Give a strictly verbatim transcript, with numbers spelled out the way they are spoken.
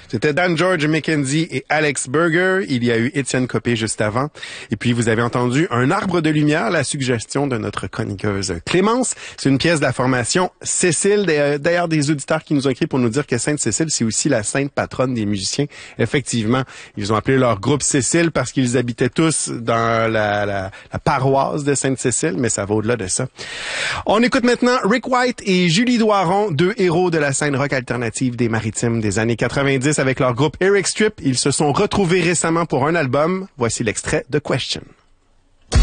C'était Dan George McKenzie et Alex Berger. Il y a eu Étienne Copé juste avant. Et puis, vous avez entendu Un arbre de lumière, la suggestion de notre chroniqueuse Clémence. C'est une pièce de la formation Cécile. D'ailleurs, des auditeurs qui nous ont écrit pour nous dire que Sainte-Cécile, c'est aussi la sainte patronne des musiciens. Effectivement, ils ont appelé leur groupe Cécile parce qu'ils habitaient tous dans la, la, la paroisse de Sainte-Cécile, mais ça va au-delà de ça. On écoute maintenant Rick White et Julie Doiron, deux héros de la scène rock alternative des Maritimes des années quatre-vingt-dix avec leur groupe Eric Strip. Ils se sont retrouvés récemment pour un album. Voici l'extrait de Question.